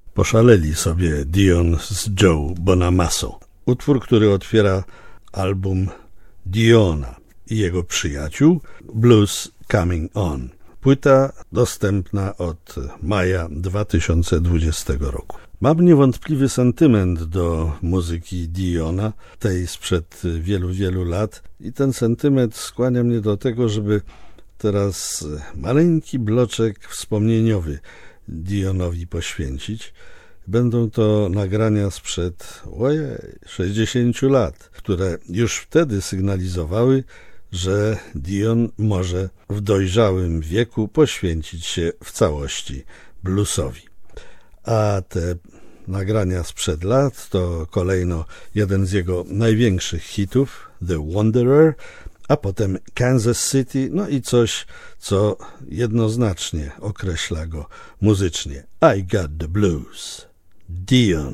Poszaleli sobie Dion z Joe Bonamassa. Utwór, który otwiera album Diona i jego przyjaciół, Blues Coming On. Płyta dostępna od maja 2020 roku. Mam niewątpliwy sentyment do muzyki Diona, tej sprzed wielu, wielu lat, i ten sentyment skłania mnie do tego, żeby teraz maleńki bloczek wspomnieniowy Dionowi poświęcić. Będą to nagrania sprzed 60 lat, które już wtedy sygnalizowały, że Dion może w dojrzałym wieku poświęcić się w całości bluesowi. A te nagrania sprzed lat to kolejno jeden z jego największych hitów, The Wanderer, a potem Kansas City, no i coś, co jednoznacznie określa go muzycznie. I Got the Blues. Dion.